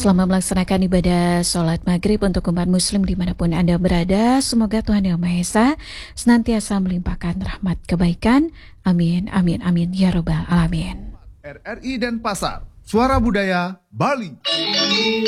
Selamat melaksanakan ibadah sholat maghrib untuk umat muslim dimanapun Anda berada. Semoga Tuhan Yang Maha Esa senantiasa melimpahkan rahmat kebaikan. Amin, amin, amin, ya robbal alamin. RRI Denpasar, Suara Budaya Bali.